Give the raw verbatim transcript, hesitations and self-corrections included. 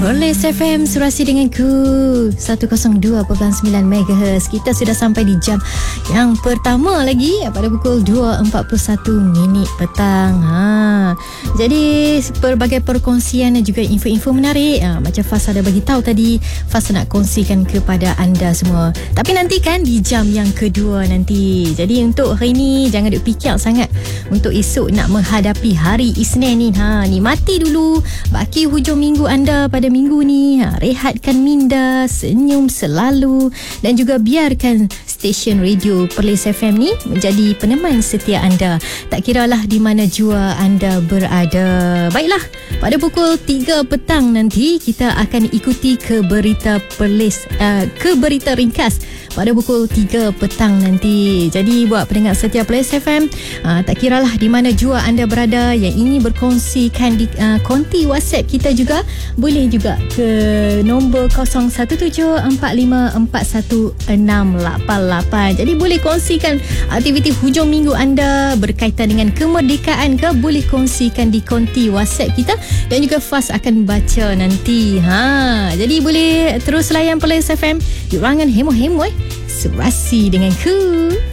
Perlis F M Surasi denganku seratus dua perpuluhan sembilan megahertz. Kita sudah sampai di jam yang pertama lagi pada pukul dua empat puluh satu minit petang. Ha. Jadi pelbagai perkongsian dan juga info-info menarik. Ha, macam Fas ada bagi tahu tadi, Fas nak kongsikan kepada anda semua. Tapi nantikan di jam yang kedua nanti. Jadi untuk hari ni jangan duk fikir sangat untuk esok nak menghadapi hari Isnin ni. Ha, nikmati dulu baki hujung minggu anda pada minggu ni. Ha, rehatkan minda, senyum selalu dan juga biarkan stesen radio Perlis F M ni menjadi peneman setia anda. Tak kiralah di mana jua anda berada. Baiklah, pada pukul tiga petang nanti kita akan ikuti ke berita Perlis, uh, ke berita ringkas pada pukul tiga petang nanti. Jadi buat pendengar setia Perlis F M, uh, tak kiralah di mana jua anda berada yang ingin berkongsikan di uh, konti WhatsApp kita juga, boleh juga ke nombor kosong satu tujuh empat lima empat satu enam lapan lapan. Jadi boleh kongsikan aktiviti hujung minggu anda berkaitan dengan kemerdekaan ke, boleh kongsikan di konti WhatsApp kita dan juga Fas akan baca nanti. Ha, jadi boleh terus layan Perlis F M di ruangan hemo-hemo eh. Surasi denganku.